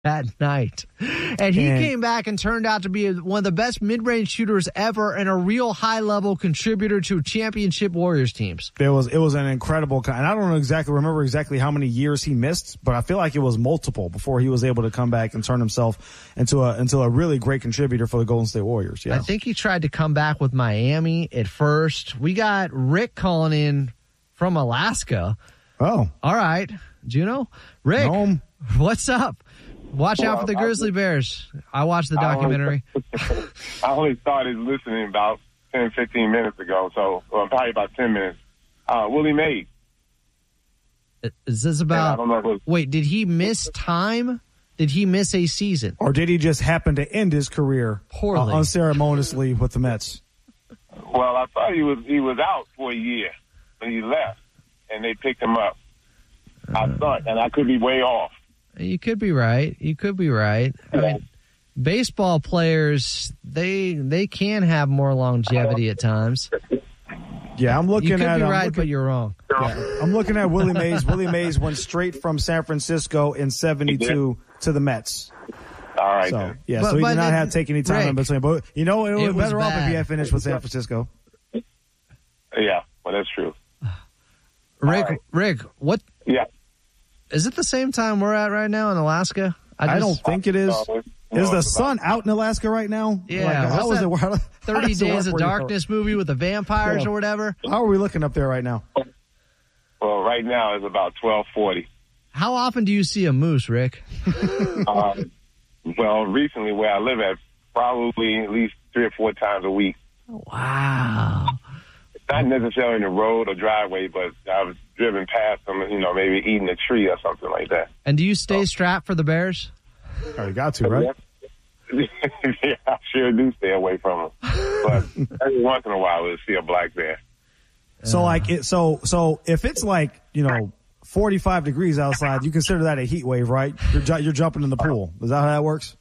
that night. And he came back and turned out to be one of the best mid-range shooters ever and a real high-level contributor to championship Warriors teams. It was an incredible, and I don't remember exactly how many years he missed, but I feel like it was multiple before he was able to come back and turn himself into a really great contributor for the Golden State Warriors. Yeah. I think he tried to come back with Miami at first. We got Rick calling in from Alaska. Oh. All right. Juno? Rick, what's up? Watch out for the Grizzly Bears. I watched the documentary. I only started listening about 10, 15 minutes ago, so probably about 10 minutes. Willie Mays. Is this about... I don't know wait, did he miss time? Did he miss a season? Or did he just happen to end his career poorly, unceremoniously with the Mets? Well, I thought he was out for a year when he left, and they picked him up. I thought, and I could be way off. You could be right. I mean, baseball players, they can have more longevity at times. Yeah, I'm looking at... You could be right, but you're wrong. Yeah, I'm looking at Willie Mays. Willie Mays went straight from San Francisco in 72 to the Mets. All right. So, yeah, so he did not have to take any time in between. But, it was better off if he had finished with San Francisco. Yeah, well, that's true. Rick, what... Yeah. Is it the same time we're at right now in Alaska? I don't think it is. Is the sun out in Alaska right now? Yeah. How is it? 30 Days of Darkness movie with the vampires or whatever? How are we looking up there right now? Well, right now it's about 12:40. How often do you see a moose, Rick? Well, recently where I live at, probably at least 3 or 4 times a week. Wow. Not necessarily in the road or driveway, but I've driven past them, maybe eating a tree or something like that. And do you stay strapped for the Bears? Oh, you got to, right? Yeah, I sure do stay away from them. But every once in a while, we'll see a black bear. So, so if it's 45 degrees outside, you consider that a heat wave, right? You're jumping in the pool. Is that how that works?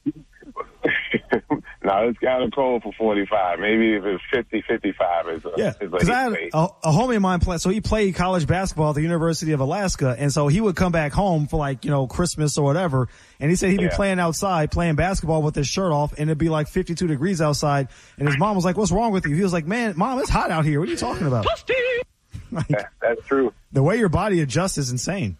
No, it's kind of cold for 45. Maybe if it's 50, 55 is a because I had a homie of mine so he played college basketball at the University of Alaska, and so he would come back home for Christmas or whatever, and he said he'd be playing outside, playing basketball with his shirt off, and it'd be 52 degrees outside, and his mom was like, "What's wrong with you?" He was like, "Man, Mom, it's hot out here. What are you talking about?" That's true. The way your body adjusts is insane.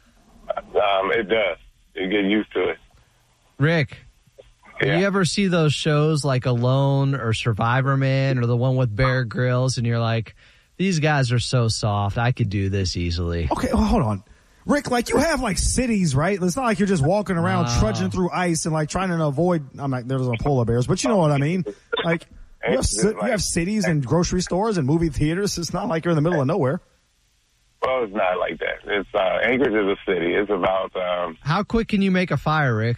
It does. You get used to it. Rick. Yeah. You ever see those shows like Alone or Survivor Man or the one with Bear Grylls, and you're like, these guys are so soft. I could do this easily. Okay, well, hold on. Rick, you have cities, right? It's not like you're just walking around trudging through ice and trying to avoid, there's no polar bears, but you know what I mean? You have cities and grocery stores and movie theaters. It's not like you're in the middle of nowhere. Well, it's not like that. It's Anchorage is a city. It's about... How quick can you make a fire, Rick?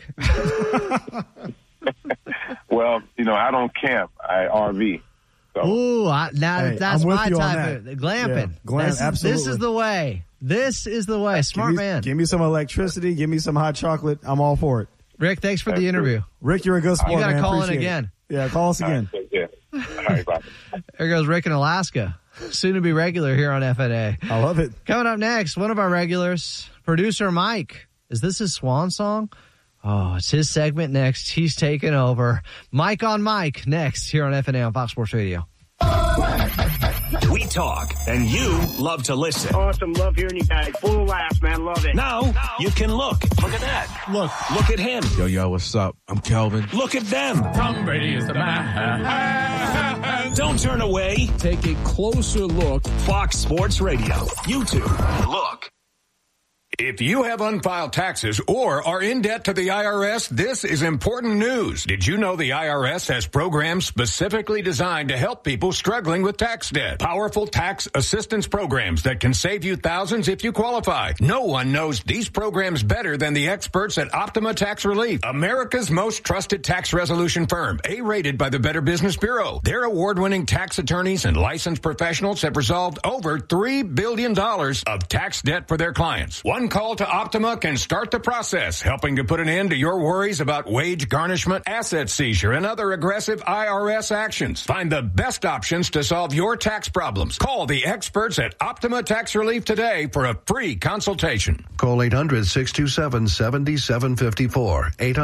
Well, I don't camp. I RV. So. Ooh, that's my type of glamping. Yeah, absolutely. This is the way. This is the way. Smart man. Give me some electricity. Give me some hot chocolate. I'm all for it. Rick, thanks for the interview. Rick, you're a good sport, man. You got to call Appreciate in again. Yeah, call us again. Yeah. All right, bye. There goes Rick in Alaska. Soon to be regular here on FNA. I love it. Coming up next, one of our regulars, producer Mike. Is this his swan song? Oh, it's his segment next. He's taking over. Mike on Mike next here on FNA on Fox Sports Radio. We talk, and you love to listen. Awesome. Love hearing you guys. Full laughs, man. Love it. Now you can look. Look at that. Look at him. Yo, what's up? I'm Kelvin. Look at them. Tom Brady is the man. Don't turn away. Take a closer look. Fox Sports Radio. YouTube. Look. If you have unfiled taxes or are in debt to the IRS, this is important news. Did you know the IRS has programs specifically designed to help people struggling with tax debt? Powerful tax assistance programs that can save you thousands if you qualify. No one knows these programs better than the experts at Optima Tax Relief, America's most trusted tax resolution firm, A-rated by the Better Business Bureau. Their award-winning tax attorneys and licensed professionals have resolved over $3 billion of tax debt for their clients. One One call to Optima can start the process, helping to put an end to your worries about wage garnishment, asset seizure, and other aggressive IRS actions. Find the best options to solve your tax problems. Call the experts at Optima Tax Relief today for a free consultation. Call 800-627-7754.